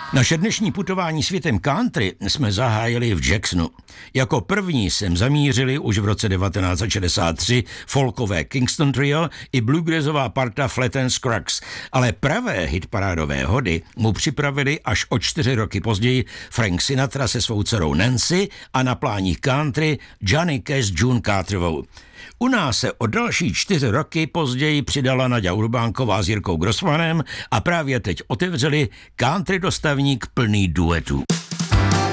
Naše dnešní putování světem country jsme zahájili v Jacksonu. Jako první sem zamířili už v roce 1963 folkové Kingston Trio i bluegrassová parta Flatt & Scruggs, ale pravé hitparádové hody mu připravili až o 4 roky později Frank Sinatra se svou dcerou Nancy a na pláních country Johnny Cash s June Carterovou. U nás se o další 4 roky později přidala Naďa Urbánková s Jirkou Grossmanem a právě teď otevřeli country dostavník plný duetů.